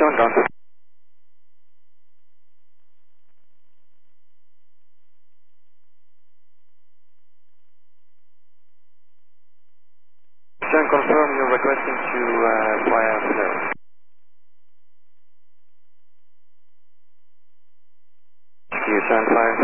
Drone down. Can confirm you're requesting to fly out 0. Q75